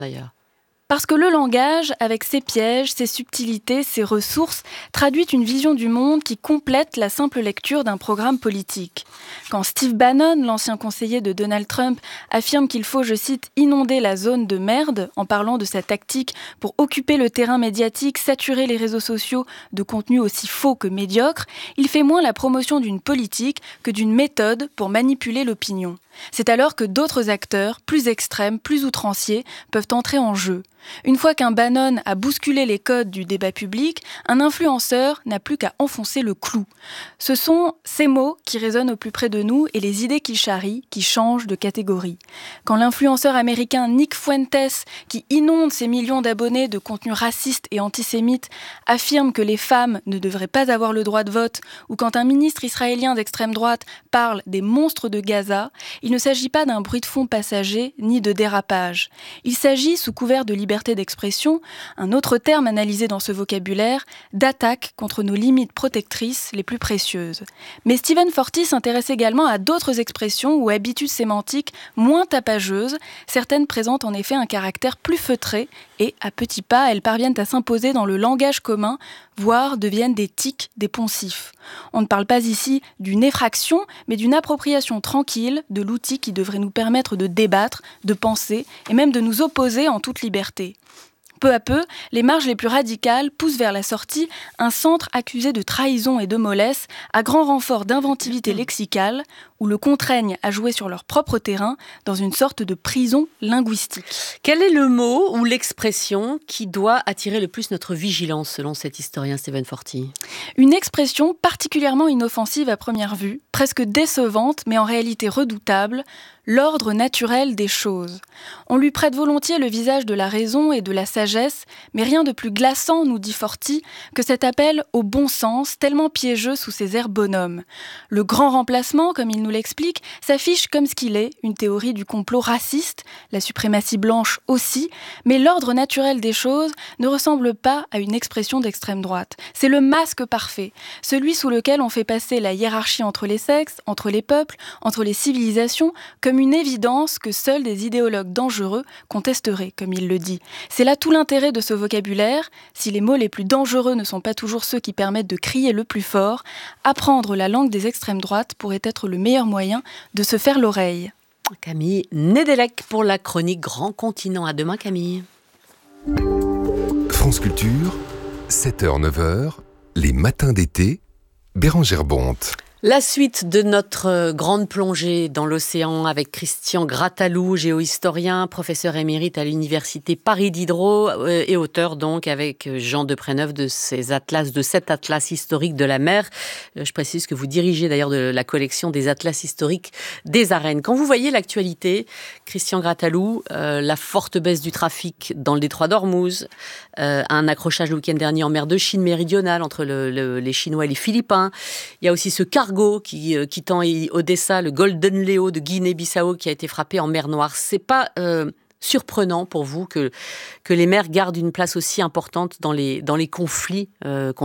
d'ailleurs. Parce que le langage, avec ses pièges, ses subtilités, ses ressources, traduit une vision du monde qui complète la simple lecture d'un programme politique. Quand Steve Bannon, l'ancien conseiller de Donald Trump, affirme qu'il faut, je cite, « inonder la zone de merde » en parlant de sa tactique pour occuper le terrain médiatique, saturer les réseaux sociaux de contenus aussi faux que médiocres, il fait moins la promotion d'une politique que d'une méthode pour manipuler l'opinion. C'est alors que d'autres acteurs, plus extrêmes, plus outranciers, peuvent entrer en jeu. Une fois qu'un Bannon a bousculé les codes du débat public, un influenceur n'a plus qu'à enfoncer le clou. Ce sont ces mots qui résonnent au plus près de nous et les idées qu'il charrie qui changent de catégorie. Quand l'influenceur américain Nick Fuentes, qui inonde ses millions d'abonnés de contenus racistes et antisémites, affirme que les femmes ne devraient pas avoir le droit de vote, ou quand un ministre israélien d'extrême droite parle des monstres de Gaza, il ne s'agit pas d'un bruit de fond passager ni de dérapage. Il s'agit, sous couvert de liberté d'expression, un autre terme analysé dans ce vocabulaire, d'attaque contre nos limites protectrices les plus précieuses. Mais Stephen Forti s'intéresse également à d'autres expressions ou habitudes sémantiques moins tapageuses. Certaines présentent en effet un caractère plus feutré et, à petits pas, elles parviennent à s'imposer dans le langage commun, voire deviennent des tics, des poncifs. On ne parle pas ici d'une effraction, mais d'une appropriation tranquille de l'outil qui devrait nous permettre de débattre, de penser et même de nous opposer en toute liberté. Peu à peu, les marges les plus radicales poussent vers la sortie un centre accusé de trahison et de mollesse, à grand renfort d'inventivité lexicale, ou le contraignent à jouer sur leur propre terrain dans une sorte de prison linguistique. Quel est le mot ou l'expression qui doit attirer le plus notre vigilance, selon cet historien Stephen Forti ? Une expression particulièrement inoffensive à première vue, presque décevante, mais en réalité redoutable, l'ordre naturel des choses. On lui prête volontiers le visage de la raison et de la sagesse, mais rien de plus glaçant, nous dit Forti, que cet appel au bon sens, tellement piégeux sous ses airs bonhommes. Le grand remplacement, comme il nous l'explique, s'affiche comme ce qu'il est, une théorie du complot raciste, la suprématie blanche aussi, mais l'ordre naturel des choses ne ressemble pas à une expression d'extrême droite. C'est le masque parfait, celui sous lequel on fait passer la hiérarchie entre les sexes, entre les peuples, entre les civilisations, comme une évidence que seuls des idéologues dangereux contesteraient, comme il le dit. C'est là tout l'intérêt de ce vocabulaire. Si les mots les plus dangereux ne sont pas toujours ceux qui permettent de crier le plus fort, apprendre la langue des extrêmes droites pourrait être le meilleur moyen de se faire l'oreille. Camille Nedelec pour la chronique Grand Continent. À demain, Camille. France Culture, 7h-9h, les matins d'été, Bérangère Bonte. La suite de notre grande plongée dans l'océan avec Christian Grattalou, géohistorien, professeur émérite à l'université Paris Diderot et auteur donc avec Jean Depréneuve de cet atlas historique de la mer. Je précise que vous dirigez d'ailleurs de la collection des atlas historiques des arènes. Quand vous voyez l'actualité, Christian Grattalou, la forte baisse du trafic dans le détroit d'Ormuz, un accrochage le week-end dernier en mer de Chine méridionale entre les Chinois et les Philippins, il y a aussi ce cargo quittant Odessa, le Golden Leo de Guinée-Bissau qui a été frappé en mer Noire. C'est pas surprenant pour vous que les mers gardent une place aussi importante dans les conflits contemporains ?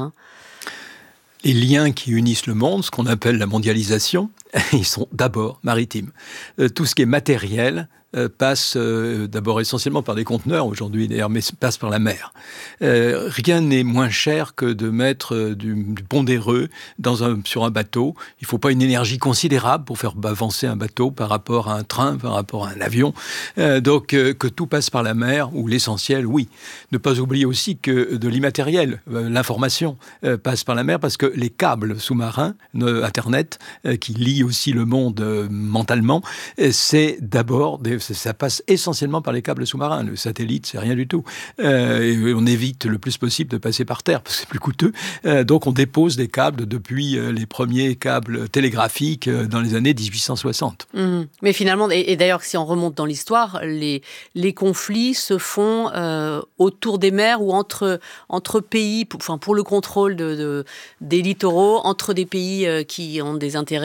Les liens qui unissent le monde, ce qu'on appelle la mondialisation, ils sont d'abord maritimes. Tout ce qui est matériel passe d'abord essentiellement par des conteneurs aujourd'hui, d'ailleurs, mais passe par la mer. Rien n'est moins cher que de mettre du pondéreux sur un bateau. Il ne faut pas une énergie considérable pour faire avancer un bateau par rapport à un train, par rapport à un avion. Donc, que tout passe par la mer, ou l'essentiel, oui. Ne pas oublier aussi que de l'immatériel, l'information passe par la mer, parce que les câbles sous-marins, Internet, qui lient aussi le monde mentalement, c'est d'abord ça passe essentiellement par les câbles sous-marins. Le satellite, c'est rien du tout. Et on évite le plus possible de passer par terre, parce que c'est plus coûteux. Donc on dépose des câbles depuis les premiers câbles télégraphiques dans les années 1860. Mais finalement, et d'ailleurs, si on remonte dans l'histoire, les conflits se font autour des mers ou entre pays, pour le contrôle des littoraux, entre des pays qui ont des intérêts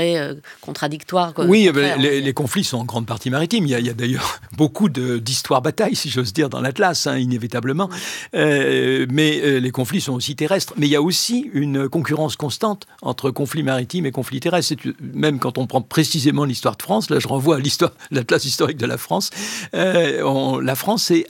contradictoire. Oui, les conflits sont en grande partie maritimes. Il y a d'ailleurs beaucoup d'histoires-batailles, si j'ose dire, dans l'Atlas, inévitablement. Mais les conflits sont aussi terrestres. Mais il y a aussi une concurrence constante entre conflits maritimes et conflits terrestres. Même quand on prend précisément l'histoire de France, là je renvoie à l'Atlas historique de la France, la France est